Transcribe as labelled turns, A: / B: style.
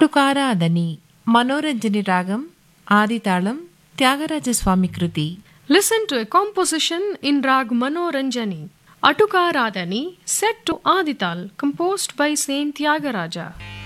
A: అటుకారాదని మనోరంజని రాగం ఆదితాళం త్యాగరాజస్వామి కృతి.
B: Listen to a composition in Rag Manoranjani, Atukaradhani, set to Adital, composed by Saint Tyagaraja.